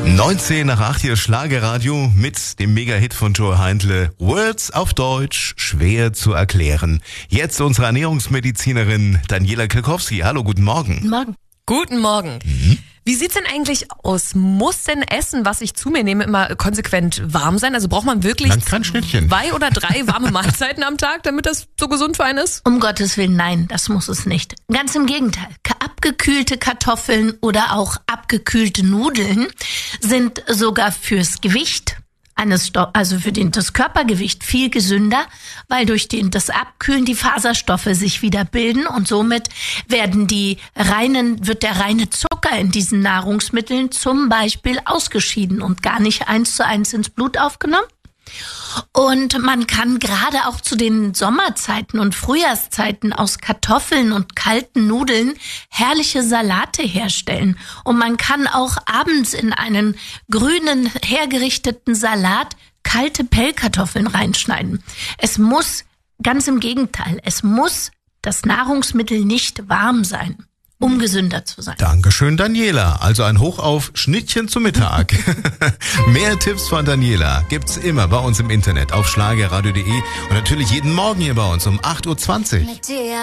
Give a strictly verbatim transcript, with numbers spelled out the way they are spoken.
neunzehn nach acht hier Schlagerradio mit dem Mega-Hit von Joe Heindle. Words auf Deutsch, schwer zu erklären. Jetzt unsere Ernährungsmedizinerin Daniela Kilkowski. Hallo, guten Morgen. Guten Morgen. Guten Morgen. Mhm. Wie sieht's denn eigentlich aus? Muss denn Essen, was ich zu mir nehme, immer konsequent warm sein? Also braucht man wirklich Man kann Schnittchen. zwei oder drei warme Mahlzeiten am Tag, damit das so gesund für einen ist? Um Gottes Willen, nein, das muss es nicht. Ganz im Gegenteil. Abgekühlte Kartoffeln oder auch abgekühlte Nudeln sind sogar fürs Gewicht eines Sto- also für den, das Körpergewicht viel gesünder, weil durch den, das Abkühlen die Faserstoffe sich wieder bilden und somit werden die reinen, wird der reine Zucker in diesen Nahrungsmitteln zum Beispiel ausgeschieden und gar nicht eins zu eins ins Blut aufgenommen. Und man kann gerade auch zu den Sommerzeiten und Frühjahrszeiten aus Kartoffeln und kalten Nudeln herrliche Salate herstellen. Und man kann auch abends in einen grünen, hergerichteten Salat kalte Pellkartoffeln reinschneiden. Es muss, ganz im Gegenteil, es muss das Nahrungsmittel nicht warm sein, um gesünder zu sein. Dankeschön, Daniela. Also ein Hoch auf Schnittchen zum Mittag. Mehr Tipps von Daniela gibt's immer bei uns im Internet auf schlagerradio punkt de und natürlich jeden Morgen hier bei uns um acht Uhr zwanzig.